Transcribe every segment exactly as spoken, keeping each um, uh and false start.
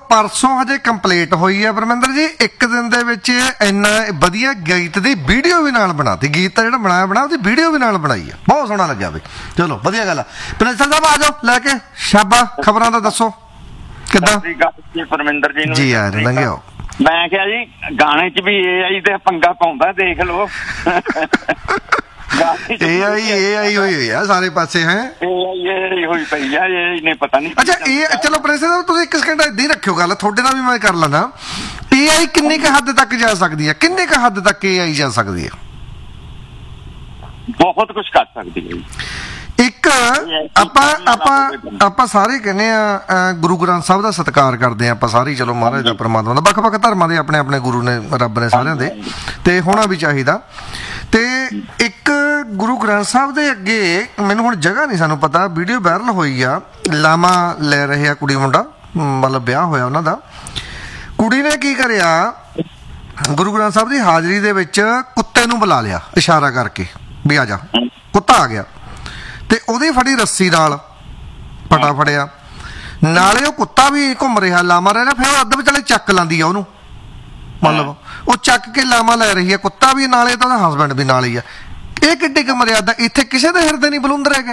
परसों हजे कंप्लीट हुई है परमिंदर जी, एक दिन दे विच इन्ना वधिया गीत दी वीडियो भी नाल बनाती, गीत तां जिहड़ा बनाया बना उसदी वीडियो भी नाल बनाई है, बहुत सोहना लग्या बई। चलो वधिया गल आ। प्रिंसिपल साहब आ जाओ लैके शाबा खबरां दा दसो किदां परमिंदर जी जी यार लंघिओ। मैं क्या जी गाने च भी ए आई ते पंगा पाउंदा देख लो। ए आई ए आई होई होई है सारे पासे हैं, ए आई होई पई है, ए ने पता नहीं। अच्छा ए चलो प्रिंसिपल साहब तुसीं एक सेकंड इदां ही रखिओ गल, थोड़े नाल भी मैं कर लैंदा। ए आई किन्नी क हद तक जा सकदी है, किन्नी क हद तक ए आई जा सकदी है? बहुत कुछ कर सकदी है। एक ਆਪਾਂ ਆਪਾਂ ਆਪਾਂ ਸਾਰੇ ਕਹਿੰਦੇ ਆ ਗੁਰੂ ਗ੍ਰੰਥ ਸਾਹਿਬ ਦਾ ਸਤਿਕਾਰ ਕਰਦੇ ਆ ਆਪਾਂ ਸਾਰੇ, ਚਲੋ ਮਹਾਰਾਜ ਦਾ ਪਰਮਾਤਮਾ ਦਾ, ਵੱਖ-ਵੱਖ ਧਰਮਾਂ ਦੇ ਆਪਣੇ ਆਪਣੇ ਗੁਰੂ ਨੇ, ਰੱਬ ਨੇ ਸਾਰਿਆਂ ਦੇ, ਤੇ ਹੋਣਾ ਵੀ ਚਾਹੀਦਾ। ਤੇ ਇੱਕ ਗੁਰੂ ਗ੍ਰੰਥ ਸਾਹਿਬ ਦੇ ਅੱਗੇ ਮੈਨੂੰ ਹੁਣ ਜਗ੍ਹਾ ਨਹੀਂ ਸਾਨੂੰ ਪਤਾ, ਵੀਡੀਓ ਵਾਇਰਲ ਹੋਈ ਆ, ਲਾਮਾ ਲੈ ਰਹੇ ਆ ਕੁੜੀ ਮੁੰਡਾ, ਮਤਲਬ ਵਿਆਹ ਹੋਇਆ ਉਹਨਾਂ ਦਾ। ਕੁੜੀ ਨੇ ਕੀ ਕਰਿਆ, ਗੁਰੂ ਗ੍ਰੰਥ ਸਾਹਿਬ ਦੀ ਹਾਜ਼ਰੀ ਦੇ ਵਿੱਚ ਕੁੱਤੇ ਨੂੰ ਬੁਲਾ ਲਿਆ ਇਸ਼ਾਰਾ ਕਰਕੇ ਵੀ ਆ ਜਾ, ਕੁੱਤਾ ਆ ਗਿਆ ਤੇ ਉਹਦੀ ਫੜੀ ਰੱਸੀ ਨਾਲ ਪਟਾ ਫੜਿਆ, ਨਾਲੇ ਉਹ ਕੁੱਤਾ ਵੀ ਘੁੰਮ ਰਿਹਾ ਲਾਮਾ ਰਿਹਾ, ਫਿਰ ਉਹ ਅੱਧ ਵਿਚਾਲੇ ਚੱਕ ਲਾਂਦੀ ਆ ਉਹਨੂੰ, ਮਤਲਬ ਉਹ ਚੱਕ ਕੇ ਲਾਮਾ ਲੈ ਰਹੀ ਹੈ, ਕੁੱਤਾ ਵੀ ਨਾਲੇ ਤਾਂ ਉਹਦਾ ਹਸਬੈਂਡ ਵੀ ਨਾਲ ਹੀ ਆ। ਇਹ ਕਿੱਡੀ ਕੁ ਮਰਿਆਦਾ, ਇੱਥੇ ਕਿਸੇ ਦੇ ਹਿਰਦੇ ਨਹੀਂ ਬਲੁੰਦਰ ਹੈਗੇ।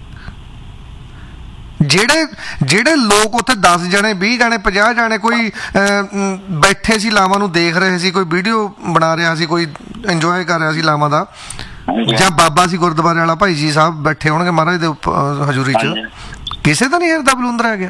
ਜਿਹੜੇ ਜਿਹੜੇ ਲੋਕ ਉੱਥੇ ਦਸ ਜਣੇ ਵੀਹ ਜਣੇ ਪੰਜਾਹ ਜਣੇ ਕੋਈ ਬੈਠੇ ਸੀ ਲਾਵਾਂ ਨੂੰ ਦੇਖ ਰਹੇ ਸੀ, ਕੋਈ ਵੀਡੀਓ ਬਣਾ ਰਿਹਾ ਸੀ, ਕੋਈ ਇੰਜੋਏ ਕਰ ਰਿਹਾ ਸੀ ਲਾਵਾਂ ਦਾ, ਜਾਂ ਬਾਬਾ ਸੀ ਗੁਰਦੁਆਰੇ ਵਾਲਾ ਭਾਈ ਜੀ ਸਾਹਿਬ ਬੈਠੇ ਹੋਣਗੇ ਮਹਾਰਾਜ ਦੇ ਹਜ਼ੂਰੀ ਚ, ਕਿਸੇ ਦਾ ਨਹੀਂ ਹਿਰਦਾ ਬਲੁੰਦਰ ਹੈ ਗਿਆ।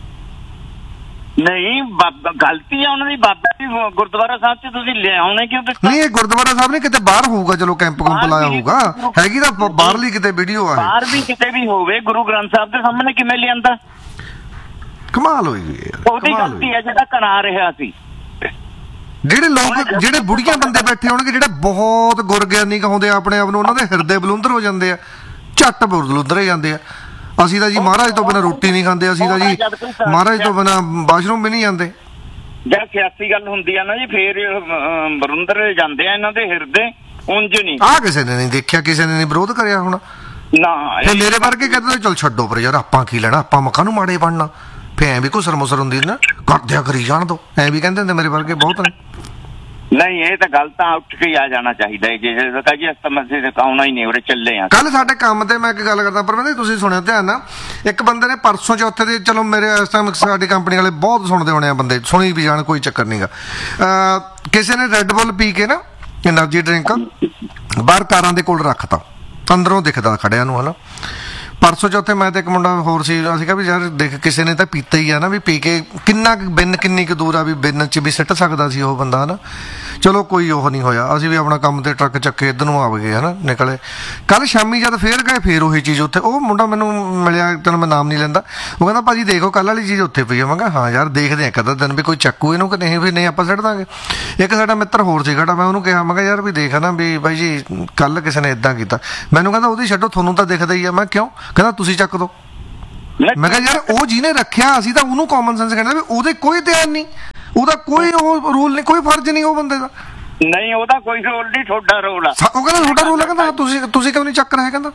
ਨਹੀਂ ਗਲਤੀ ਆ ਉਹਨਾਂ ਦੀ, ਬਾਬਾ ਜੀ ਗੁਰਦੁਆਰਾ ਸਾਹਿਬ ਚ ਤੁਸੀਂ ਲਿਆਉਣੇ ਕਿਉਂ? ਨਹੀਂ ਇਹ ਗੁਰਦੁਆਰਾ ਸਾਹਿਬ ਨਹੀਂ, ਕਿਤੇ ਬਾਹਰ ਹੋਊਗਾ, ਚਲੋ ਕੈਂਪ ਕੁੰਪ ਲਾਇਆ ਹੋਊਗਾ, ਹੈਗੀ ਤਾਂ ਬਾਹਰਲੀ ਕਿਤੇ ਵੀਡੀਓ ਆ, ਬਾਹਰ ਵੀ ਕਿਤੇ ਵੀ ਹੋਵੇ, ਗੁਰੂ ਗ੍ਰੰਥ ਸਾਹਿਬ ਦੇ ਸਾਹਮਣੇ ਕਿਵੇਂ ਲਿਆਂਦਾ? ਕਮਾਲ ਹੋਈ ਗਈ, ਉਹਦੀ ਗਲਤੀ ਹੈ ਜਿਹੜਾ ਕਰਾ ਰਿਹਾ ਸੀ। ਜਿਹੜੇ ਲੋਕ ਜਿਹੜੇ ਬੁੜੀਆਂ ਬੰਦੇ ਬੈਠੇ ਹੋਣਗੇ ਜਿਹੜੇ ਬਹੁਤ ਗੁਰਗਿਆਨੀ ਕਹਾਉਂਦੇ ਆ ਆਪਣੇ ਆਪ ਨੂੰ, ਉਹਨਾਂ ਦੇ ਹਿਰਦੇ ਬਲੁੰਦਰ ਹੋ ਜਾਂਦੇ ਆ, ਝੱਟ ਬਲੁੰਦਰ ਹੋ ਜਾਂਦੇ ਆ। ਅਸੀਂ ਤਾਂ ਜੀ ਮਹਾਰਾਜ ਤੋਂ ਬਿਨਾਂ ਰੋਟੀ ਨਹੀਂ ਖਾਂਦੇ, ਅਸੀਂ ਤਾਂ ਜੀ ਮਹਾਰਾਜ ਤੋਂ ਬਿਨਾਂ ਵਾਸ਼ਰੂਮ ਵੀ ਨਹੀਂ ਜਾਂਦੇ। ਜਦ ਸਿਆਸੀ ਗੱਲ ਹੁੰਦੀ ਆ ਨਾ ਜੀ, ਫੇਰ ਬਲੁੰਦਰ ਜਾਂਦੇ ਆ ਇਹਨਾਂ ਦੇ ਹਿਰਦੇ, ਉਂਝ ਨਹੀਂ। ਆਹ ਕਿਸੇ ਨੇ ਨਹੀਂ ਦੇਖਿਆ, ਕਿਸੇ ਨੇ ਨਹੀਂ ਵਿਰੋਧ ਕਰਿਆ ਹੁਣ ਨਾ। ਮੇਰੇ ਵਰਗੇ ਕਹਿੰਦੇ ਚਲ ਛੱਡੋ ਪਰ ਯਾਰ, ਆਪਾਂ ਕੀ ਲੈਣਾ, ਆਪਾਂ ਮੱਖਾਂ ਨੂੰ ਮਾੜੇ ਬਣਨਾ, ਫੇ ਐ ਵੀ ਘੁਸਰ ਮੁਸਰ ਹੁੰਦੀ ਨਾ, ਕਰਦਿਆ ਕਰੀ ਜਾਣ ਦੋ, ਐ ਵੀ ਕਹਿੰਦੇ ਹੁੰਦੇ ਮੇਰੇ ਵਰਗੇ ਬਹੁਤ ਨੇ। ਨਹੀਂ ਇਹ ਤਾਂ ਗੱਲ ਤਾਂ ਉੱਠ ਕੇ ਆ ਜਾਣਾ ਚਾਹੀਦਾ ਹੈ, ਜੇ ਜੀ ਸਮਝਦੇ ਤੇ ਆਉਣਾ ਹੀ ਨਹੀਂ, ਉਰੇ ਚੱਲੇ ਆ। ਕੱਲ ਸਾਡੇ ਕੰਮ ਤੇ ਮੈਂ ਇੱਕ ਗੱਲ ਕਰਦਾ ਪਰ ਤੁਸੀਂ ਸੁਣਿਆ ਧਿਆਨ ਨਾਲ, ਇੱਕ ਬੰਦੇ ਨੇ ਪਰਸੋਂ ਚੌਥੇ ਦੇ, ਚਲੋ ਮੇਰੇ ਇਸ ਟਾਈਮ ਸਾਡੀ ਕੰਪਨੀ ਵਾਲੇ ਬਹੁਤ ਸੁਣਦੇ ਹੋਣੇ ਆ ਬੰਦੇ, ਸੁਣੀ ਵੀ ਜਾਣ, ਕੋਈ ਚੱਕਰ ਨੀਗਾ, ਕਿਸੇ ਨੇ ਰੈੱਡ ਬੁੱਲ ਪੀ ਕੇ ਨਾ ਐਨਰਜੀ ਡਰਿੰਕ ਬਾਹਰ ਕਾਰਾਂ ਦੇ ਕੋਲ ਰੱਖਤਾ, ਅੰਦਰੋਂ ਦਿਖਦਾ ਖੜਿਆ ਨੂੰ, ਹਨਾ। ਪਰਸੋਂ ਚੌਥੇ ਮੈਂ ਤੇ ਇੱਕ ਮੁੰਡਾ ਹੋਰ ਸੀ, ਅਸੀਂ ਕਿਹਾ ਵੀ ਯਾਰ ਦੇਖ ਕਿਸੇ ਨੇ ਤਾਂ ਪੀਤਾ ਹੀ ਆ ਨਾ, ਵੀ ਪੀ ਕੇ ਕਿੰਨਾ ਬਿੰਨ ਕਿੰਨੀ ਕੁ ਦੂਰ ਆ, ਵੀ ਬਿੰਨ ਚ ਵੀ ਸਿੱਟ ਸਕਦਾ ਸੀ ਉਹ ਬੰਦਾ, ਹਨਾ। ਚਲੋ ਕੋਈ ਉਹ ਨਹੀਂ ਹੋਇਆ, ਅਸੀਂ ਵੀ ਆਪਣਾ ਕੰਮ ਤੇ ਟਰੱਕ ਚੱਕੇ ਇੱਧਰ ਨੂੰ ਆ ਗਏ, ਹਨਾ, ਨਿਕਲੇ। ਕੱਲ ਸ਼ਾਮੀ ਜਦ ਫੇਰ ਗਏ, ਫੇਰ ਉਹੀ ਚੀਜ਼ ਉੱਥੇ, ਉਹ ਮੁੰਡਾ ਮੈਨੂੰ ਮਿਲਿਆ, ਤੈਨੂੰ ਮੈਂ ਨਾਮ ਨਹੀਂ ਲੈਂਦਾ, ਉਹ ਕਹਿੰਦਾ ਭਾਜੀ ਦੇਖੋ ਕੱਲ ਵਾਲੀ ਚੀਜ਼ ਉੱਥੇ ਪਈ ਆ। ਮੈਂ ਕਿਹਾ ਹਾਂ ਯਾਰ ਦੇਖਦੇ ਆ ਕਦਾ ਦਿਨ ਵੀ ਕੋਈ ਚੱਕੂ ਇਹਨੂੰ ਕਿ ਨਹੀਂ, ਵੀ ਨਹੀਂ ਆਪਾਂ ਸਿੱਟ ਦਾਂਗੇ। ਇੱਕ ਸਾਡਾ ਮਿੱਤਰ ਹੋਰ ਸੀ ਖੜਾ, ਮੈਂ ਉਹਨੂੰ ਕਿਹਾ, ਮੈਂ ਕਿਹਾ ਯਾਰ ਵੀ ਦੇਖ ਨਾ ਵੀ ਬਾਈ ਜੀ ਕੱਲ ਕਿਸੇ ਨੇ ਇੱਦਾਂ ਕੀਤਾ, ਮੈਨੂੰ ਕਹਿੰਦਾ ਉਹਦੀ ਛੱਡੋ ਤੁਹਾਨੂੰ ਤਾਂ ਦਿਖਦਾ ਹੀ ਆ। ਮੈਂ ਕਿਉਂ? ਕਹਿੰਦਾ ਤੁਸੀਂ ਚੱਕ ਦੋ। ਮੈਂ ਕਿਹਾ ਯਾਰ ਉਹ ਜਿਹਨੇ ਰੱਖਿਆ, ਅਸੀਂ ਤਾਂ ਉਹਨੂੰ ਕਾਮਨ ਸੈਂਸ ਕਹਿੰਦੇ ਵੀ ਉਹਦੇ ਕੋਈ ਧਿਆਨ ਨਹੀਂ, ਉਹਦਾ ਕੋਈ ਉਹ ਰੂਲ ਨਹੀਂ, ਕੋਈ ਫਰਜ਼ ਨਹੀਂ ਉਹ ਬੰਦੇ ਦਾ। ਨਹੀਂ ਉਹਦਾ ਕੋਈ ਰੋਲ ਨਹੀਂ, ਤੁਹਾਡਾ ਰੋਲ ਆ। ਉਹ ਕਹਿੰਦਾ ਤੁਹਾਡਾ ਰੋਲ ਹੈ, ਕਹਿੰਦਾ ਤੁਸੀਂ ਤੁਸੀਂ ਕਿਉਂ ਨਹੀਂ ਚੱਕ ਰਹੇ, ਕਹਿੰਦਾ।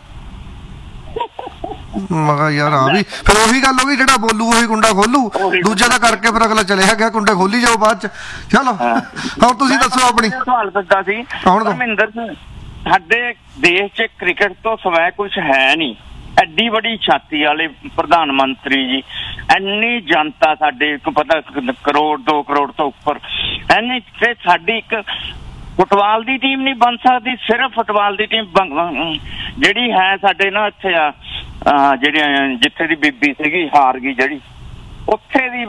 ਮੈਂ ਕਿਹਾ ਯਾਰ ਆ ਵੀ ਫਿਰ ਉਹੀ ਗੱਲ ਹੋ ਗਈ, ਜਿਹੜਾ ਬੋਲੂ ਉਹੀ ਕੁੰਡਾ ਖੋਲੂ, ਦੂਜਾ ਦਾ ਕਰਕੇ ਫਿਰ ਅਗਲਾ ਚਲਿਆ ਗਿਆ, ਕੁੰਡੇ ਖੋਲੀ ਜਾਓ ਬਾਅਦ ਚ। ਚਲੋ ਹੁਣ ਤੁਸੀਂ ਦੱਸੋ ਆਪਣੀ। ਸਵਾਲ ਪੁੱਛਦਾ ਸੀ ਧਰਮਿੰਦਰ ਸਿੰਘ, ਸਾਡੇ ਦੇਸ਼ ਚ ਕ੍ਰਿਕਟ ਤੋਂ ਸਿਵਾਏ ਕੁਛ ਹੈ ਨਹੀਂ, ਐਡੀ ਵੱਡੀ ਛਾਤੀ ਵਾਲੇ ਪ੍ਰਧਾਨ ਮੰਤਰੀ ਜੀ, ਇੰਨੀ ਜਨਤਾ ਸਾਡੇ ਪਤਾ ਕਰੋੜ ਦੋ ਕਰੋੜ ਤੋਂ ਉੱਪਰ, ਐਨੀ ਤੇ ਸਾਡੀ ਇੱਕ ਫੁੱਟਬਾਲ ਦੀ ਟੀਮ ਨਹੀਂ ਬਣ ਸਕਦੀ, ਸਿਰਫ ਫੁੱਟਬਾਲ ਦੀ ਟੀਮ ਜਿਹੜੀ ਹੈ ਸਾਡੇ ਨਾ ਇੱਥੇ ਆ, ਜਿਹੜੀ ਜਿੱਥੇ ਦੀ ਬੀਬੀ ਸੀਗੀ ਹਾਰ ਗਈ ਜਿਹੜੀ, ਉੱਥੇ ਦੀ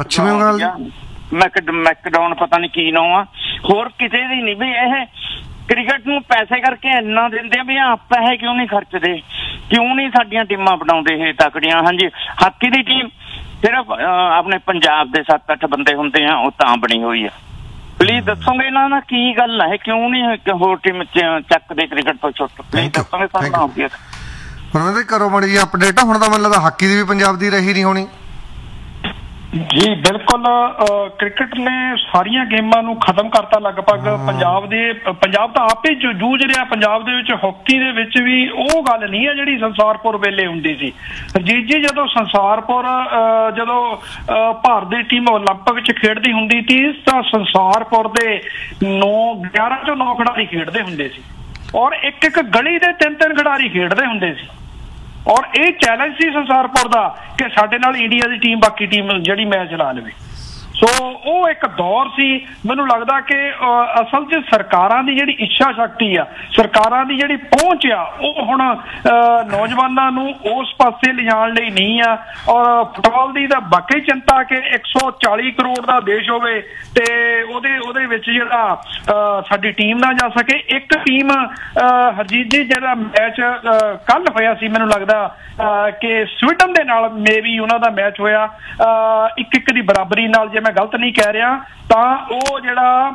ਮੈਕ ਮੈਕਡਾਊਨ ਪਤਾ ਨੀ ਕੀ ਨਾਂ ਆ, ਹੋਰ ਕਿਸੇ ਦੀ ਨਹੀਂ। ਵੀ ਇਹ ਕ੍ਰਿਕਟ ਨੂੰ ਪੈਸੇ ਕਰਕੇ ਇੰਨਾ ਦਿੰਦੇ ਆ ਵੀ ਆਪਾਂ ਇਹ ਕਿਉਂ ਨਹੀਂ ਖਰਚਦੇ, ਕਿਉਂ ਨਹੀਂ ਸਾਡੀਆਂ ਟੀਮਾਂ ਬਣਾਉਂਦੇ ਇਹ ਤਕੜੀਆਂ। ਹਾਂਜੀ ਹਾਕੀ ਦੀ ਟੀਮ ਸਿਰਫ ਆਪਣੇ ਪੰਜਾਬ ਦੇ ਸੱਤ ਅੱਠ ਬੰਦੇ ਹੁੰਦੇ ਆ, ਉਹ ਤਾਂ ਬਣੀ ਹੋਈ ਆ। ਪਲੀਜ਼ ਦੱਸੋਗੇ ਇਹਨਾਂ ਨਾਲ ਕੀ ਗੱਲ ਹੈ, ਕਿਉਂ ਨਹੀਂ ਹੋਰ ਟੀਮ ਚੱਕਦੇ ਕ੍ਰਿਕਟ ਤੋਂ ਛੁੱਟ? ਪਲੀਜ਼ ਦੱਸੋਗੇ ਸਾਨੂੰ। ਹੁਣ ਕਰੋ ਮਾੜੀ ਜਿਹੀ ਅਪਡੇਟ। ਹੁਣ ਤਾਂ ਮੈਨੂੰ ਲੱਗਦਾ ਹਾਕੀ ਦੀ ਵੀ ਪੰਜਾਬ ਦੀ ਰਹੀ ਨਹੀਂ ਹੋਣੀ। ਜੀ ਬਿਲਕੁਲ, ਕ੍ਰਿਕਟ ਨੇ ਸਾਰੀਆਂ ਗੇਮਾਂ ਨੂੰ ਖਤਮ ਕਰਤਾ ਲਗਭਗ। ਪੰਜਾਬ ਦੇ ਪੰਜਾਬ ਤਾਂ ਆਪੇ ਜੂਝ ਰਿਹਾ। ਪੰਜਾਬ ਦੇ ਵਿੱਚ ਹਾਕੀ ਦੇ ਵਿੱਚ ਵੀ ਉਹ ਗੱਲ ਨਹੀਂ ਹੈ ਜਿਹੜੀ ਸੰਸਾਰਪੁਰ ਵੇਲੇ ਹੁੰਦੀ ਸੀ। ਰਜੀਤ ਜੀ, ਜਦੋਂ ਸੰਸਾਰਪੁਰ ਜਦੋਂ ਭਾਰਤ ਦੀ ਟੀਮ ਓਲੰਪਿਕ 'ਚ ਖੇਡਦੀ ਹੁੰਦੀ ਸੀ ਤਾਂ ਸੰਸਾਰਪੁਰ ਦੇ ਨੌ ਗਿਆਰਾਂ ਚੋਂ ਨੌ ਖਿਡਾਰੀ ਖੇਡਦੇ ਹੁੰਦੇ ਸੀ, ਔਰ ਇੱਕ ਇੱਕ ਗਲੀ ਦੇ ਤਿੰਨ ਤਿੰਨ ਖਿਡਾਰੀ ਖੇਡਦੇ ਹੁੰਦੇ ਸੀ। ਔਰ ਇਹ ਚੈਲੰਜ ਸੀ ਸੰਸਾਰਪੁਰ ਦਾ ਕਿ ਸਾਡੇ ਨਾਲ ਇੰਡੀਆ ਦੀ ਟੀਮ ਬਾਕੀ ਟੀਮ ਜਿਹੜੀ ਮੈਚ ਲਾ ਲਵੇ। ਸੋ ਉਹ ਇੱਕ ਦੌਰ ਸੀ। ਮੈਨੂੰ ਲੱਗਦਾ ਕਿ ਅਸਲ 'ਚ ਸਰਕਾਰਾਂ ਦੀ ਜਿਹੜੀ ਇੱਛਾ ਸ਼ਕਤੀ ਆ, ਸਰਕਾਰਾਂ ਦੀ ਜਿਹੜੀ ਪਹੁੰਚ ਆ, ਉਹ ਹੁਣ ਨੌਜਵਾਨਾਂ ਨੂੰ ਉਸ ਪਾਸੇ ਲਿਜਾਣ ਲਈ ਨਹੀਂ ਆ। ਔਰ ਫੁੱਟਬਾਲ ਦੀ ਤਾਂ ਵਾਕਈ ਚਿੰਤਾ ਕਿ ਇੱਕ ਸੌ ਚਾਲੀ ਕਰੋੜ ਦਾ ਦੇਸ਼ ਹੋਵੇ ਤੇ ਉਹਦੇ ਉਹਦੇ ਵਿੱਚ ਜਿਹੜਾ ਸਾਡੀ ਟੀਮ ਨਾ ਜਾ ਸਕੇ। ਇੱਕ ਟੀਮ ਹਰਜੀਤ ਜੀ, ਜਿਹੜਾ ਮੈਚ ਕੱਲ ਹੋਇਆ ਸੀ, ਮੈਨੂੰ ਲੱਗਦਾ ਕਿ ਸਵੀਡਨ ਦੇ ਨਾਲ ਮੇ ਵੀ ਉਹਨਾਂ ਦਾ ਮੈਚ ਹੋਇਆ ਇੱਕ ਇੱਕ ਦੀ ਬਰਾਬਰੀ ਨਾਲ, ਜੇ ਮੈਂ ਗਲਤ ਨਹੀਂ ਕਹਿ ਰਿਹਾ, ਤਾਂ ਉਹ ਜਿਹੜਾ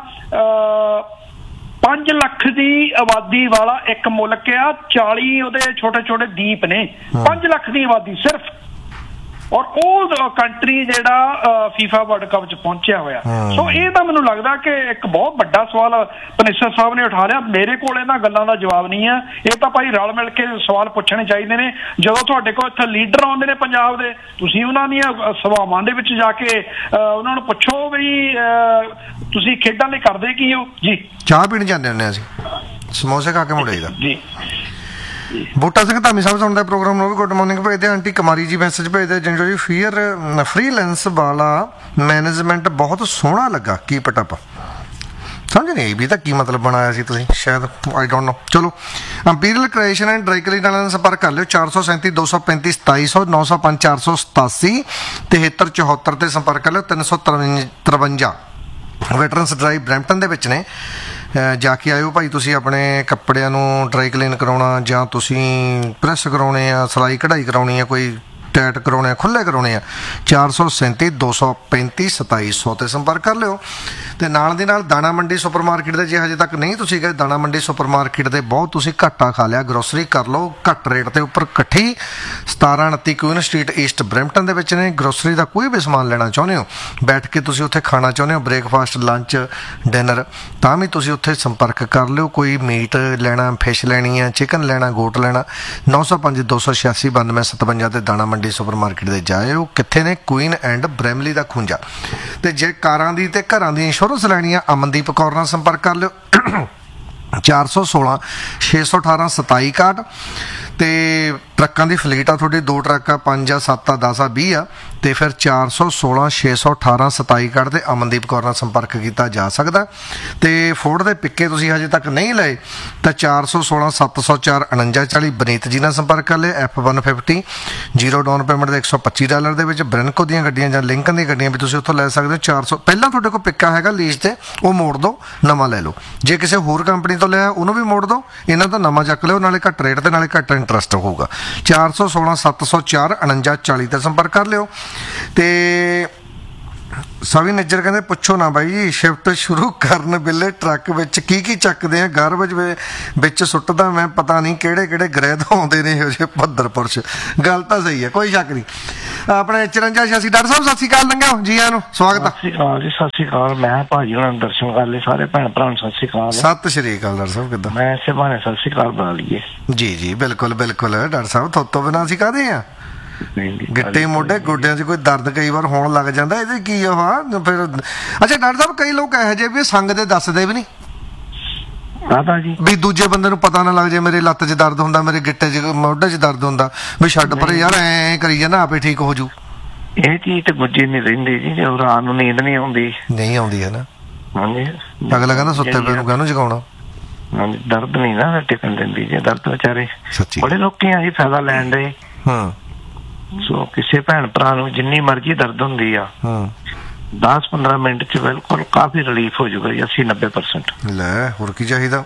ਪੰਜ ਲੱਖ ਦੀ ਆਬਾਦੀ ਵਾਲਾ ਇੱਕ ਮੁਲਕ ਆ, ਚਾਲੀ ਉਹਦੇ ਛੋਟੇ ਛੋਟੇ ਦੀਪ ਨੇ, ਪੰਜ ਲੱਖ ਦੀ ਆਬਾਦੀ ਸਿਰਫ। ਔਰ ਉਹ ਕੰਟਰੀ ਜਿਹੜਾ ਫੀਫਾ ਵਰਲਡ ਕੱਪ 'ਚ ਪਹੁੰਚਿਆ ਹੋਇਆ। ਸੋ ਇਹ ਤਾਂ ਮੈਨੂੰ ਲੱਗਦਾ ਕਿ ਇੱਕ ਬਹੁਤ ਵੱਡਾ ਸਵਾਲ ਪਨਿਸਰ ਸਾਹਿਬ ਨੇ ਉਠਾ ਲਿਆ। ਮੇਰੇ ਕੋਲ ਇਹਨਾਂ ਗੱਲਾਂ ਦਾ ਜਵਾਬ ਨਹੀਂ ਹੈ। ਇਹ ਤਾਂ ਭਾਈ ਰਲ ਮਿਲ ਕੇ ਸਵਾਲ ਪੁੱਛਣੇ ਚਾਹੀਦੇ ਨੇ। ਜਦੋਂ ਤੁਹਾਡੇ ਕੋਲ ਇੱਥੇ ਲੀਡਰ ਆਉਂਦੇ ਨੇ ਪੰਜਾਬ ਦੇ, ਤੁਸੀਂ ਉਹਨਾਂ ਦੀਆਂ ਸਭਾਵਾਂ ਦੇ ਵਿੱਚ ਜਾ ਕੇ ਉਹਨਾਂ ਨੂੰ ਪੁੱਛੋ ਵੀ ਤੁਸੀਂ ਖੇਡਾਂ ਲਈ ਕਰਦੇ ਕੀ ਹੋ ਜੀ। ਚਾਹ ਪੀਣ ਜਾਂਦੇ ਹੁੰਦੇ ਅਸੀਂ, ਸਮੋਸੇ ਖਾ ਕੇ ਮੁੜੇ ਦਾ ਜੀ। ਬੂਟਾ ਸਿੰਘ ਧਾਮੀ ਸਾਹਿਬ ਸੁਣਦਾ ਪ੍ਰੋਗਰਾਮ ਨੂੰ ਵੀ ਗੁੱਡ ਮਾਰਨਿੰਗ ਭੇਜਦੇ। ਆਂਟੀ ਕੁਮਾਰੀ ਜੀ ਮੈਸੇਜ ਭੇਜਦੇ, ਜਿੰਜੋ ਜੀ ਫੀਅਰ ਫ੍ਰੀਲੈਂਸ ਵਾਲਾ ਮੈਨੇਜਮੈਂਟ ਬਹੁਤ ਸੋਹਣਾ ਲੱਗਾ। ਕੀ ਪਟਪ ਸਮਝ ਨਹੀਂ ਵੀ ਤਾਂ ਕੀ ਮਤਲਬ ਬਣਾਇਆ ਸੀ ਤੁਸੀਂ, ਸ਼ਾਇਦ ਆਈ ਡੋਂਟ ਨੋ। ਚਲੋ, ਅੰਪੀਰੀਅਲ ਕ੍ਰੀਏਸ਼ਨ ਐਂਡ ਡਰਾਈ ਕਲੀਨ ਵਾਲਿਆਂ ਨਾਲ ਸੰਪਰਕ ਕਰ ਲਿਓ। ਚਾਰ ਸੌ ਸੈਂਤੀ ਦੋ ਸੌ ਪੈਂਤੀ ਸਤਾਈ ਸੌ ਨੌ ਸੌ ਪੰਜ ਚਾਰ ਸੌ ਸਤਾਸੀ ਤਿਹੱਤਰ ਚੌਹੱਤਰ ਤੇ ਸੰਪਰਕ ਕਰ ਲਿਓ। ਤਿੰਨ ਸੌ ਤਰਵੰਜਾ ਵੈਟਰਨਸ ਡਰਾਈਵ ਬਰੈਂਪਟਨ ਦੇ ਵਿੱਚ ਨੇ। ਜਾ ਕੇ ਆਇਓ ਭਾਈ। ਤੁਸੀਂ ਆਪਣੇ ਕੱਪੜਿਆਂ ਨੂੰ ਡਰਾਈ ਕਲੀਨ ਕਰਾਉਣਾ ਜਾਂ ਤੁਸੀਂ ਪ੍ਰੈਸ ਕਰਾਉਣੇ ਆ, ਸਿਲਾਈ ਕਢਾਈ ਕਰਾਉਣੀ ਆ, ਕੋਈ ਟੈਟ ਕਰਾਉਣੇ ਆ, ਖੁੱਲ੍ਹੇ ਕਰਾਉਣੇ ਆ, ਚਾਰ ਸੌ ਸੈਂਤੀ ਦੋ ਸੌ ਪੈਂਤੀ ਸਤਾਈ ਸੌ 'ਤੇ ਸੰਪਰਕ ਕਰ ਲਿਓ। ਅਤੇ ਨਾਲ ਦੀ ਨਾਲ ਦਾਣਾ ਮੰਡੀ ਸੁਪਰ ਮਾਰਕੀਟ ਦੇ, ਜੇ ਹਜੇ ਤੱਕ ਨਹੀਂ ਤੁਸੀਂ ਗਏ ਦਾਣਾ ਮੰਡੀ ਸੁਪਰ ਮਾਰਕੀਟ ਦੇ, ਬਹੁਤ ਤੁਸੀਂ ਘਾਟਾ ਖਾ ਲਿਆ। ਗਰੋਸਰੀ ਕਰ ਲਓ ਘੱਟ ਰੇਟ ਦੇ ਉੱਪਰ ਇਕੱਠੀ। ਸਤਾਰਾਂ ਉਨੱਤੀ ਕੁਈਨ ਸਟਰੀਟ ਈਸਟ ਬਰੈਂਪਟਨ ਦੇ ਵਿੱਚ ਨੇ। ਗਰੋਸਰੀ ਦਾ ਕੋਈ ਵੀ ਸਮਾਨ ਲੈਣਾ ਚਾਹੁੰਦੇ ਹੋ, ਬੈਠ ਕੇ ਤੁਸੀਂ ਉੱਥੇ ਖਾਣਾ ਚਾਹੁੰਦੇ ਹੋ, ਬ੍ਰੇਕਫਾਸਟ ਲੰਚ ਡਿਨਰ, ਤਾਂ ਵੀ ਤੁਸੀਂ ਉੱਥੇ ਸੰਪਰਕ ਕਰ ਲਿਓ। ਕੋਈ ਮੀਟ ਲੈਣਾ, ਫਿਸ਼ ਲੈਣੀ ਆ, ਚਿਕਨ ਲੈਣਾ, ਗੋਟ ਲੈਣਾ, ਨੌ ਸੌ ਪੰਜ ਦੋ ਸੌ ਛਿਆਸੀ ਬਾਨਵੇਂ ਸਤਵੰਜਾ ਤੇ ਦਾਣਾ ਮੰਡੀ ਸੁਪਰ ਮਾਰਕੀਟ ਦੇ ਜਾਇਓ। ਕਿੱਥੇ ਨੇ? ਕੁਈਨ ਐਂਡ ਬ੍ਰੈਮਲੀ ਦਾ ਖੂੰਜਾ। ਤੇ ਜੇ ਕਾਰਾਂ ਦੀ ਤੇ ਘਰਾਂ ਦੀ ਇੰਸ਼ੋਰੈਂਸ ਲੈਣੀ ਆ, ਅਮਨਦੀਪ ਕੌਰ ਨਾਲ ਸੰਪਰਕ ਕਰ ਲਿਓ। ਚਾਰ ਸੌ ਸੋਲਾਂ ਛੇ ਸੌ ਅਠਾਰਾਂ ਸਤਾਈ ਇਕਾਹਠ। ਤੇ ਟਰੱਕਾਂ ਦੀ ਫਲੀਟ ਆ ਤੁਹਾਡੀ, ਦੋ ਟਰੱਕ ਆ, ਪੰਜ ਆ, ਸੱਤ ਆ, ਦਸ ਆ, ਵੀਹ ਆ। ਤੇ ਫਿਰ ਚਾਰ ਸੌ ਸੋਲਾਂ ਛੇ ਸੌ ਅਠਾਰਾਂ ਸਤਾਈ ਇਕਾਹਠ ਤੇ ਅਮਨਦੀਪ ਕੌਰ ਨਾਲ ਸੰਪਰਕ ਕੀਤਾ ਜਾ ਸਕਦਾ। ਤੇ ਫੋਰਡ ਦੇ ਪਿੱਕੇ ਤੁਸੀਂ ਹਜੇ ਤੱਕ ਨਹੀਂ ਲਏ ਤਾਂ ਚਾਰ ਸੌ ਸੋਲਾਂ ਸੱਤ ਸੌ ਚਾਰ ਉਣੰਜਾ ਚਾਲੀ ਬਨੀਤ ਜੀ ਨਾਲ ਸੰਪਰਕ ਕਰ ਲਿਆ। F one fifty zero down payment ਦੇ ਇੱਕ ਸੌ ਪੱਚੀ ਡਾਲਰ ਦੇ ਵਿੱਚ ਬ੍ਰੈਨਕੋ ਦੀਆਂ ਗੱਡੀਆਂ ਜਾਂ ਲਿੰਕਨ ਦੀਆਂ ਗੱਡੀਆਂ ਵੀ ਤੁਸੀਂ ਉੱਥੋਂ ਲੈ ਸਕਦੇ ਹੋ। ਚਾਰ ਸੌ ਪਹਿਲਾਂ ਤੁਹਾਡੇ ਕੋਲ ਪਿੱਕਾ ਹੈਗਾ ਲੀਜ਼ 'ਤੇ, ਉਹ ਮੋੜ ਦਿਓ, ਨਵਾਂ ਲੈ ਲਓ। ਜੇ ਕਿਸੇ ਹੋਰ ਕੰਪਨੀ ਤੋਂ ਲਿਆ ਉਹਨੂੰ ਵੀ ਮੋੜ ਦਿਓ, ਇਹਨਾਂ ਤੋਂ ਨਵਾਂ ਚੱਕ ਲਿਓ, ਨਾਲੇ ਘੱਟ ਰੇਟ ਤੇ ਨਾਲੇ ਘੱਟ ਇੰਟਰਸਟ ਹੋਊਗਾ। ਚਾਰ ਸੌ ਸੋਲਾਂ ਸੱਤ ਸੌ ਚਾਰ ਉਣੰਜਾ ਚਾਲੀ 'ਤੇ ਸੰਪਰਕ ਕਰ ਲਿਓ। ਤੇ ਸਵੀ ਨਿੱਜਰ ਕਹਿੰਦੇ ਪੁੱਛੋ ਨਾ ਬਾਈ, ਸ਼ਿਫਟ ਸ਼ੁਰੂ ਕਰਨ ਵੇਲੇ ਟਰੱਕ ਵਿੱਚ ਕੀ ਕੀ ਚੱਕਦੇ ਆ, ਗਾਰਬੇਜ ਵਿੱਚ ਸੁੱਟਦਾ ਮੈਂ, ਪਤਾ ਨਹੀਂ ਕਿਹੜੇ ਕਿਹੜੇ ਗ੍ਰਹਿ ਤੋਂ ਆਉਂਦੇ ਨੇ ਇਹੋ ਜਿਹੇ ਭੱਦਰਪੁਰ 'ਚ। ਗੱਲ ਤਾਂ ਸਹੀ ਹੈ, ਕੋਈ ਸ਼ੱਕ ਨਹੀਂ। ਆਪਣੇ ਚਰੰਜਾ ਛਿਆਸੀ ਡਾਕਟਰ ਸਾਹਿਬ ਸਤਿ ਸ਼੍ਰੀ ਅਕਾਲ, ਲੰਘਿਆ ਜੀ ਆਇਆਂ ਨੂੰ, ਸਵਾਗਤ ਆ। ਸਤਿ ਸ਼੍ਰੀ ਅਕਾਲ ਜੀ, ਸਤਿ ਸ਼੍ਰੀ ਅਕਾਲ। ਮੈਂ ਭਾਜੀ ਉਹਨਾਂ ਨੂੰ ਦਰਸ਼ਨ ਕਰ ਲਏ, ਸਾਰੇ ਭੈਣ ਭਰਾ ਨੂੰ ਸਤਿ ਸ਼੍ਰੀ ਅਕਾਲ। ਸਤਿ ਸ਼੍ਰੀ ਅਕਾਲ ਡਾਕਟਰ ਸਾਹਿਬ, ਕਿੱਦਾਂ? ਮੈਂ ਇਸੇ ਬਹਾਨੇ ਸਤਿ ਸ਼੍ਰੀ ਅਕਾਲ ਬੁਲਾ ਲਈਏ। ਜੀ ਜੀ ਬਿਲਕੁਲ ਬਿਲਕੁਲ ਡਾਕਟਰ ਸਾਹਿਬ, ਥੋਤੋਂ ਬਿਨਾਂ ਅਸੀਂ ਕਾਹਦੇ ਆ। ਗਿੱਟੇ ਮੋਢੇ ਗੋਡਿਆਂ 'ਚ ਕੋਈ ਦਰਦ ਕਈ ਵਾਰ ਹੋਣ ਲੱਗ ਜਾਂਦਾ, ਇਹਦੇ ਕੀ ਆ ਫਿਰ? ਅੱਛਾ ਡਾਕਟਰ ਸਾਹਿਬ, ਕਈ ਲੋਕ ਇਹੋ ਜਿਹੇ ਵੀ ਸੰਗ ਦੇ ਦੱਸਦੇ ਵੀ ਨਹੀਂ ਜੀ ਵੀ ਦੂਜੇ ਬੰਦੇ ਨੂੰ ਪਤਾ ਨਾ ਲੱਗ ਜਾਏ ਮੇਰੇ ਲੱਤ 'ਚ ਦਰਦ ਹੁੰਦਾ, ਮੇਰੇ ਗਿੱਟੇ 'ਚ ਮੋਢੇ 'ਚ ਦਰਦ ਹੁੰਦਾ, ਵੀ ਛੱਡ ਪਰੇ ਯਾਰ, ਐਂ ਕਰੀ ਜਾਣਾ ਆਪੇ ਠੀਕ ਹੋ ਜੂ। ਇਹ ਚੀਜ਼ ਤੇ ਗੁੱਜੀ ਨਹੀਂ ਰਹਿੰਦੀ ਜੀ, ਜਦੋਂ ਰਾਤ ਨੂੰ ਨੀਂਦ ਨਹੀਂ ਆਉਂਦੀ ਨਹੀਂ ਆਉਂਦੀ ਹੈ ਨਾ। ਹਾਂਜੀ, ਅਗਲਾ ਕਹਿੰਦਾ ਸੁੱਤੇ ਪਏ ਨੂੰ ਕਾਹਨੂੰ ਜਗਾਉਣਾ। ਹਾਂਜੀ, ਦਰਦ ਨਹੀਂ ਨਾ ਟਿਕਣ ਦਿੰਦੀ ਜੀ, ਦਰਦ ਵਿਚਾਰੇ ਸੱਚੀ ਬੜੇ ਲੋਕੀ ਆ ਜੀ ਫਾਇਦਾ ਲੈਣ ਦੇ। ਹਾਂ, ਸੋ ਕਿਸੇ ਭੈਣ ਭਰਾ ਨੂੰ ਜਿੰਨੀ ਮਰਜ਼ੀ ਦਰਦ ਹੁੰਦੀ ਆ, ਹਾਂ ਦਸ ਪੰਦਰਾਂ ਮਿੰਟ 'ਚ ਬਿਲਕੁਲ ਕਾਫੀ ਰਿਲੀਫ ਹੋ ਜਾਊਗਾ ਜੀ, ਅੱਸੀ ਨੱਬੇ ਪਰਸੈਂਟ। ਲੈ ਹੋਰ ਕੀ ਚਾਹੀਦਾ।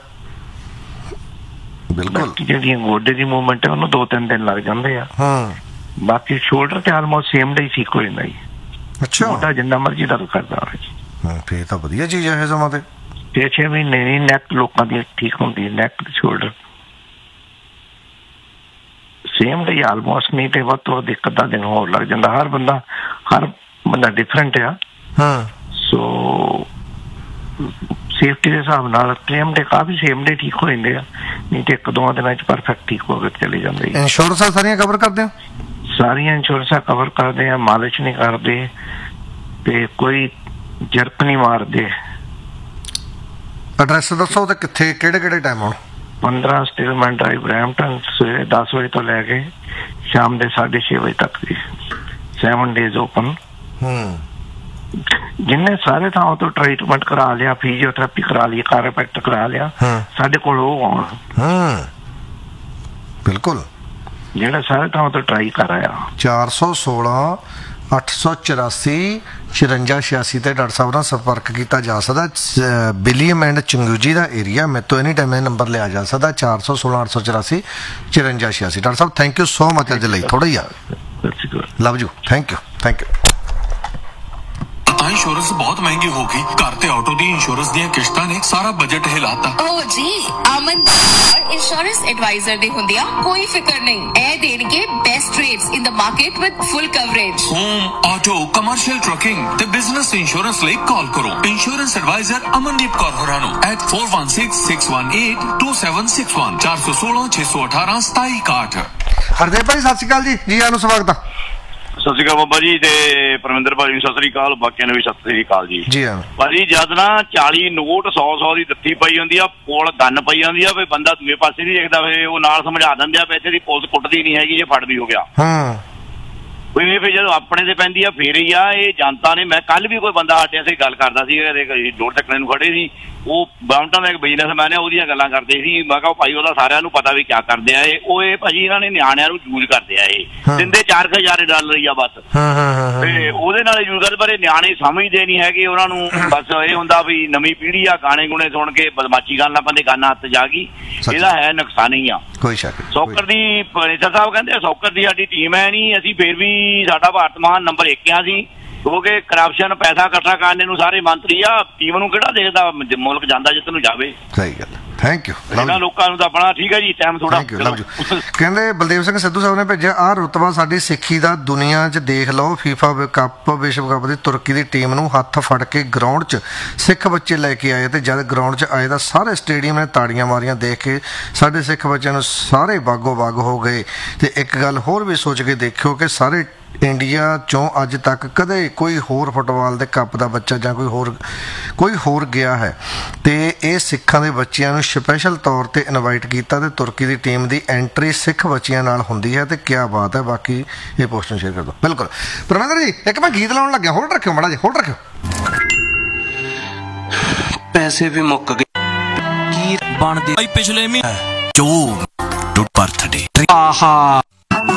ਬਿਲਕੁਲ, ਜਿਹੜੀਆਂ ਗੋਡੇ ਦੀ ਮੂਵਮੈਂਟ ਹੈ ਉਹਨੂੰ ਦੋ ਤਿੰਨ ਦਿਨ ਲੱਗ ਜਾਂਦੇ ਆ। ਹਾਂ, ਬਾਕੀ ਸ਼ੋਲਡਰ ਤੇ ਆਲਮੋਸਟ ਸੇਮ ਡੇ ਠੀਕ ਹੋ ਜਾਂਦਾ ਜੀ। ਅੱਛਾ, ਗੋਡਾ ਜਿੰਨਾ ਮਰਜ਼ੀ ਦਰਦ ਕਰਦਾ ਹੋਵੇ ਜੀ। ਹਾਂ ਫੇਰ ਤਾਂ ਵਧੀਆ ਚੀਜ਼ ਹੈ ਇਹ ਸਮਾਂ ਤੇ। ਛੇ ਛੇ ਮਹੀਨੇ ਦੀ ਨੈਕ ਲੋਕਾਂ ਦੀ ਠੀਕ ਹੁੰਦੀ ਹੈ, neck shoulder same day almost, ਨਹੀਂ ਤੇ ਵੱਧ ਤੋਂ ਵੱਧ ਇੱਕ ਅੱਧਾ ਦਿਨ ਹੋਰ ਲੱਗ ਜਾਂਦਾ। ਹਰ ਬੰਦਾ ਹਰ ਬੰਦਾ ਡਿਫਰੈਂਟ ਆ। ਹਾਂ ਸੋ ਸੇਫਟੀ ਦੇ ਹਿਸਾਬ ਨਾਲ ਕਲੇਮ ਦੇ ਕਾਫੀ ਸੇਮ ਡੇ ਠੀਕ ਹੋ ਜਾਂਦੇ ਆ, ਨਹੀਂ ਤੇ ਇੱਕ ਦੋ ਦਿਨਾਂ ਚ ਪਰਫੈਕਟ ਠੀਕ ਹੋ ਕੇ ਚਲੇ ਜਾਂਦੇ। ਇੰਸ਼ੋਰੈਂਸ ਸਾਰੀਆਂ ਕਵਰ ਕਰਦੇ ਹੋ? ਸਾਰੀਆਂ ਇੰਸ਼ੋਰੈਂਸਾਂ ਕਵਰ ਕਰਦੇ ਆ, ਮਾਲਿਸ਼ ਨਹੀਂ ਕਰਦੇ ਤੇ ਕੋਈ ਜਰਕ ਨਹੀਂ ਮਾਰਦੇ। ਐਡਰੈਸ ਦੱਸੋ ਤੇ ਕਿੱਥੇ ਕਿਹੜੇ ਕਿਹੜੇ ਟਾਈਮ ਆਉਣ? ਪੰਦਰਾਂ ਸਟੇਲਮੈਨ ਡਰਾਈਵ ਬਰੈਂਪਟਨ, ਸਵੇਰੇ ਦਸ ਵਜੇ ਤੋਂ ਲੈ ਕੇ ਸ਼ਾਮ ਦੇ ਸਾਢੇ ਛੇ ਵਜੇ ਤੱਕ ਦੀ ਸੈਵਨ ਡੇਜ਼ ਓਪਨ। ਹੂੰ ਜਿੰਨੇ ਸਾਰੇ ਥਾਂ ਤੋਂ ਟ੍ਰੀਟਮੈਂਟ ਕਰਾ ਲਿਆ, ਫਿਜ਼ੀਓਥੈਰੇਪੀ ਕਰਾ ਲਈ, ਕਾਇਰੋਪ੍ਰੈਕਟਰ ਕਰਾ ਲਿਆ, ਸਾਡੇ ਕੋਲ ਉਹ ਆਉਣ। ਹਾਂ ਬਿਲਕੁਲ, ਜਿਹੜਾ ਸਾਰੇ ਥਾਂ ਤੋਂ ਟਰਾਈ ਕਰ ਆਇਆ। ਚਾਰ ਸੌ ਸੋਲਾਂ ਅੱਠ ਸੌ ਚੁਰਾਸੀ ਚੁਰੰਜਾ ਛਿਆਸੀ ਤੇ ਡਾਕਟਰ ਸਾਹਿਬ ਨਾਲ ਸੰਪਰਕ ਕੀਤਾ ਜਾ ਸਕਦਾ। ਵਿਲੀਅਮ ਐਂਡ ਚੰਗੂਜੀ ਦਾ ਏਰੀਆ, ਮੇਰੇ ਤੋਂ ਐਨੀ ਟਾਈਮ ਇਹ ਨੰਬਰ ਲਿਆ ਜਾ ਸਕਦਾ ਚਾਰ ਸੌ ਸੋਲਾਂ ਅੱਠ ਸੌ ਚੁਰਾਸੀ ਚੁਰੰਜਾ ਛਿਆਸੀ। Doctor Sahib thank you so much ਅੱਜ ਲਈ, ਥੋੜਾ ਹੀ ਆ love you, thank you thank you. ਤਾਂ ਇੰਸ਼ੋਰੈਂਸ ਬਹੁਤ ਮਹਿੰਗੀ ਹੋ ਗਈ, ਘਰ ਤੇ ਆਟੋ ਦੀ ਇੰਸ਼ੋਰੈਂਸ ਦੀਆਂ ਕਿਸ਼ਤਾਂ ਨੇ ਸਾਰਾ ਬਜਟ ਹਿਲਾਤਾ। ਓ ਜੀ ਅਮਨ ਇੰਸ਼ੋਰੈਂਸ ਐਡਵਾਈਜ਼ਰ ਦੇ ਹੁੰਦਿਆਂ ਕੋਈ ਫਿਕਰ ਨਹੀਂ, ਇਹ ਦੇਣਗੇ best rates in the market with full coverage. Home, auto, commercial trucking ਤੇ ਬਿਜ਼ਨਸ ਇੰਸ਼ੋਰੈਂਸ ਲਈ ਕਾਲ ਕਰੋ ਇੰਸ਼ੋਰੈਂਸ ਐਡਵਾਈਜ਼ਰ ਅਮਨਦੀਪ ਕੌਰ ਹੋਰਾਂ ਨੂੰ at four one six six one eight two seven six one ਚਾਰ ਸੌ ਸੋਲਾਂ ਛੇ ਸੌ ਅਠਾਰਾਂ ਸਤਾਈ ਇਕਾਹਠ। ਹਰਦੇਵ ਭਾਈ ਸਤਿ ਸ਼੍ਰੀ ਅਕਾਲ ਜੀ, ਜੀ ਆਇਆਂ ਨੂੰ ਸਵਾਗਤ ਆ। ਸਤਿ ਸ਼੍ਰੀ ਅਕਾਲ ਬਾਬਾ ਜੀ ਤੇ ਪਰਮਿੰਦਰ ਭਾਜੀ ਨੂੰ ਸਤਿ ਸ਼੍ਰੀ ਅਕਾਲ, ਬਾਕੀਆਂ ਨੂੰ ਵੀ ਸਤਿ ਸ਼੍ਰੀ ਅਕਾਲ ਜੀ। ਜੀ ਹਾਂ ਭਾਜੀ ਜਦ ਨਾ ਚਾਲੀ ਨੋਟ ਸੌ ਸੌ ਦੀ ਦਿੱਤੀ ਪਈ ਹੁੰਦੀ ਆ, ਕੋਲ ਗੰਨ ਪਈ ਜਾਂਦੀ ਆ, ਵੀ ਬੰਦਾ ਦੂਏ ਪਾਸੇ ਨਹੀਂ ਦੇਖਦਾ, ਫੇ ਉਹ ਨਾਲ ਸਮਝਾ ਦਿੰਦੇ ਆ ਪੈਸੇ ਦੀ ਪੁਲਿਸ ਕੁੱਟਦੀ ਨਹੀਂ ਹੈਗੀ ਜੇ ਫੜਦੀ ਹੋ ਗਿਆ। ਹਾਂ ਕੋਈ ਫੇ ਜਦੋਂ ਆਪਣੇ ਤੇ ਪੈਂਦੀ ਆ ਫੇਰ ਹੀ ਆ। ਇਹ ਜਨਤਾ ਨੇ, ਮੈਂ ਕੱਲ ਵੀ ਕੋਈ ਬੰਦਾ ਸਾਡੇ ਅਸੀਂ ਗੱਲ ਕਰਦਾ ਸੀ, ਡੋਰ ਚੱਕਣੇ ਨੂੰ ਖੜੇ ਸੀ, ਉਹ ਬਾਉਂਟਾਂ ਦਾ ਇੱਕ ਬਿਜ਼ਨਸਮੈਨ ਆ, ਉਹਦੀਆਂ ਗੱਲਾਂ ਕਰਦੇ ਸੀ। ਮੈਂ ਕਿਹਾ ਭਾਈ ਉਹਦਾ ਸਾਰਿਆਂ ਨੂੰ ਪਤਾ ਵੀ ਕਿਆ ਕਰਦੇ ਆ ਇਹ। ਉਹ ਇਹ ਭਾਜੀ ਇਹਨਾਂ ਨੇ ਨਿਆਣਿਆਂ ਨੂੰ ਯੂਜ਼ ਕਰਦੇ ਆ, ਇਹ ਦਿੰਦੇ ਚਾਰ ਕੁ ਹਜ਼ਾਰ ਡਾਲਰ ਹੀ ਆ ਬਸ, ਤੇ ਉਹਦੇ ਨਾਲ ਯੂਜ਼ ਕਰਦੇ। ਪਰ ਇਹ ਨਿਆਣੇ ਸਮਝਦੇ ਨਹੀਂ ਹੈਗੇ, ਉਹਨਾਂ ਨੂੰ ਬਸ ਇਹ ਹੁੰਦਾ ਵੀ ਨਵੀਂ ਪੀੜ੍ਹੀ ਆ, ਗਾਣੇ ਗੁਣੇ ਸੁਣ ਕੇ ਬਦਮਾਸ਼ੀ ਕਰਨ ਲੱਗ ਪੈਂਦੇ, ਗਾਨਾ ਹੱਥ ਜਾ ਗਈ। ਇਹਦਾ ਹੈ ਨੁਕਸਾਨ ਹੀ ਆ। ਕੋਈ ਸ਼ੱਕ ਸੌਕਰ ਦੀ ਪ੍ਰੋਫੈਸਰ ਸਾਹਿਬ ਕਹਿੰਦੇ ਸੌਕਰ ਦੀ ਸਾਡੀ ਟੀਮ ਹੈ ਨਹੀਂ, ਅਸੀਂ ਫੇਰ ਵੀ ਸਾਡਾ ਭਾਰਤ ਮਹਾਨ ਨੰਬਰ ਇੱਕ ਆ ਸੀ, ਕਿਉਂਕਿ ਕਰਪਸ਼ਨ ਪੈਸਾ ਇਕੱਠਾ ਕਰਨ ਨੂੰ ਸਾਰੇ ਮੰਤਰੀ ਆ, ਟੀਮ ਨੂੰ ਕਿਹੜਾ ਦੇਖਦਾ, ਮੁਲਕ ਜਾਂਦਾ ਜਿੱਤ ਨੂੰ ਜਾਵੇ। ਸਹੀ ਗੱਲ, ਥੈਂਕ ਯੂ। ਇਹਨਾਂ ਲੋਕਾਂ ਨੂੰ ਤਾਂ ਆਪਣਾ ਠੀਕ ਹੈ ਜੀ, ਟਾਈਮ ਥੋੜਾ। ਕਹਿੰਦੇ ਬਲਦੇਵ ਸਿੰਘ ਸਿੱਧੂ ਸਾਹਿਬ ਨੇ ਭੇਜਿਆ, ਆਹ ਰੁਤਬਾ ਸਾਡੀ ਸਿੱਖੀ ਦਾ ਦੁਨੀਆ 'ਚ ਦੇਖ ਲਓ, ਫੀਫਾ ਕੱਪ ਵਿਸ਼ਵ ਕੱਪ ਦੀ ਤੁਰਕੀ ਦੀ ਟੀਮ ਨੂੰ ਹੱਥ ਫੜ ਕੇ ਗਰਾਊਂਡ 'ਚ ਸਿੱਖ ਬੱਚੇ ਲੈ ਕੇ ਆਏ, ਤੇ ਜਦ ਗਰਾਊਂਡ 'ਚ ਆਏ ਤਾਂ ਸਾਰੇ ਸਟੇਡੀਅਮ ਨੇ ਤਾੜੀਆਂ ਮਾਰੀਆਂ ਦੇਖ ਕੇ ਸਾਡੇ ਸਿੱਖ ਬੱਚਿਆਂ ਨੂੰ ਸਾਰੇ ਬਾਗੋ ਬਾਗ ਹੋ ਗਏ। ਤੇ ਇੱਕ ਗੱਲ ਹੋਰ ਵੀ ਸੋਚ ਕੇ ਦੇਖਿਓ ਕਿ ਸਾਰੇ ਇੰਡੀਆ 'ਚੋਂ ਅੱਜ ਤੱਕ ਕਦੇ ਕੋਈ ਹੋਰ ਫੁੱਟਬਾਲ ਦੇ ਕੱਪ ਦਾ ਬੱਚਾ ਜਾਂ ਕੋਈ ਹੋਰ ਕੋਈ ਹੋਰ ਗਿਆ ਹੈ, ਤੇ ਇਹ ਸਿੱਖਾਂ ਦੇ ਬੱਚਿਆਂ ਨੂੰ ਸਪੈਸ਼ਲ ਤੌਰ ਤੇ ਇਨਵਾਈਟ ਕੀਤਾ, ਤੇ ਤੁਰਕੀ ਦੀ ਟੀਮ ਦੀ ਐਂਟਰੀ ਸਿੱਖ ਬੱਚਿਆਂ ਨਾਲ ਹੁੰਦੀ ਹੈ, ਤੇ ਕਿਆ ਬਾਤ ਹੈ। ਬਾਕੀ ਇਹ ਪੋਸਟ ਨੂੰ ਸ਼ੇਅਰ ਕਰ ਦਿਓ। ਬਿਲਕੁਲ ਪਰਮਿੰਦਰ ਜੀ, ਇੱਕ ਮੈਂ ਗੀਤ ਲਾਉਣ ਲੱਗਿਆ, ਹੋਲਡ ਰੱਖਿਓ ਮਾੜਾ ਜਿਹਾ, ਹੋਲਡ ਰੱਖਿਓ। ਪੈਸੇ ਵੀ ਮੁੱਕ ਗਏ, ਕੀ ਬਣਦੇ ਪਿਛਲੇ ਮਹੀਨੇ ਜੋ ਬਰਥਡੇ ਆਹਾ